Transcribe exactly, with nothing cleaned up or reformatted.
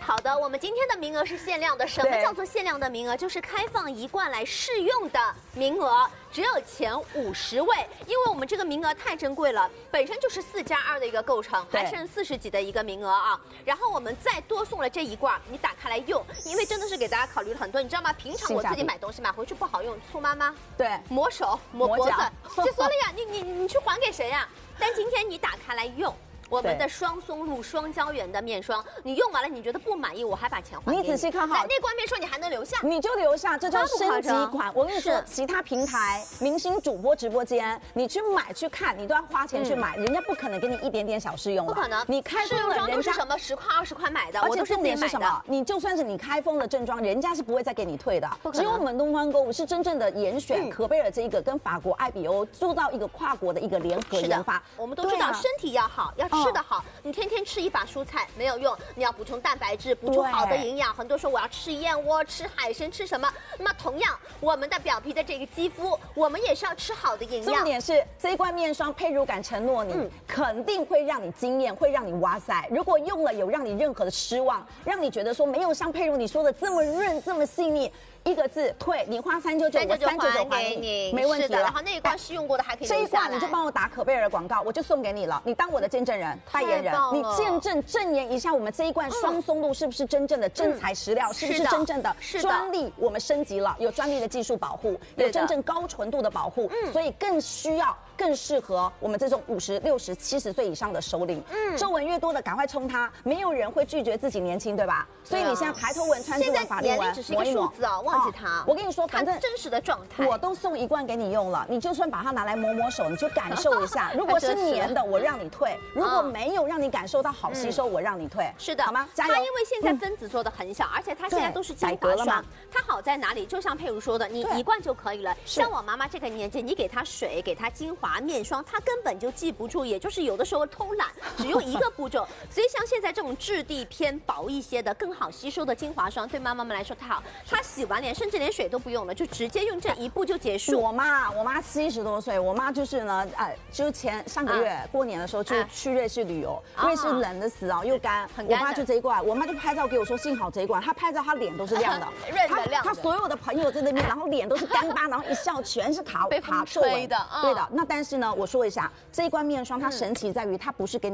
好的，我们今天的名额是限量的。什么叫做限量的名额？就是开放一罐来试用的名额，只有前五十位。因为我们这个名额太珍贵了，本身就是四加二的一个构成，还剩四十几的一个名额啊。然后我们再多送了这一罐，你打开来用，因为真的是给大家考虑了很多，你知道吗？平常我自己买东西买回去不好用，醋妈妈，对，抹手抹脖子，就说了呀，你你你去还给谁呀？但今天你打开来用。我们的双松露双胶原的面霜，你用完了你觉得不满意，我还把钱还给你。你仔细看好，那罐面霜你还能留下，你就留下，这叫升级款。我跟你说，其他平台、明星主播直播间，你去买去看，你都要花钱去买，人家不可能给你一点点小试用，不可能。你开封了，人家什么十块二十块买的，而且重点是什么？你就算是你开封了正装，人家是不会再给你退的。只有我们东方购物是真正的严选可贝尔这一个跟法国艾比欧做到一个跨国的一个联合研发。我们都知道身体要好，要吃得好，你天天吃一把蔬菜没有用，你要补充蛋白质，补充好的营养。很多说我要吃燕窝、吃海参、吃什么？那么同样，我们的表皮的这个肌肤，我们也是要吃好的营养。重点是这一罐面霜，佩如敢承诺你，嗯、肯定会让你惊艳，会让你哇塞！如果用了有让你任何的失望，让你觉得说没有像佩如你说的这么润、这么细腻。一个字退，你花三九九，我三九九还给你，没问题了。然后那一罐试用过的还可以留下来。这一罐你就帮我打可贝尔的广告，我就送给你了，你当我的见证人、代言人，你见证证言一下我们这一罐双松露是不是真正的真材实料，是不是真正的专利？我们升级了，有专利的技术保护，有真正高纯度的保护，所以更需要、更适合我们这种五十六十、七十岁以上的首领。嗯，皱纹越多的赶快冲它，没有人会拒绝自己年轻，对吧？所以你现在抬头纹、川字纹、法令纹，抹一抹。忘记它，我跟你说，反正真实的状态，我都送一罐给你用了。你就算把它拿来抹抹手，你就感受一下。如果是粘的，我让你退；如果没有让你感受到好吸收，我让你退。是的，好吗？加油！它因为现在分子做的很小，而且它现在都是精华霜。它好在哪里？就像佩如说的，你一罐就可以了。像我妈妈这个年纪，你给她水，给她精华面霜，她根本就记不住，也就是有的时候偷懒，只用一个步骤。所以像现在这种质地偏薄一些的、更好吸收的精华霜，对妈妈们来说太好。她洗完脸，甚至连水都不用了，就直接用这一步就结束。我妈，我妈七十多岁，我妈就是呢，呃，就前上个月过年的时候去去瑞士旅游，瑞士冷的死啊，又干，我妈就这一罐，我妈就拍照给我说，幸好这一罐，她拍照她脸都是亮的，她她所有的朋友在那边，然后脸都是干巴，然后一笑全是卡卡皱纹的，对的。那但是呢，我说一下，这一罐面霜它神奇在于它不是给你。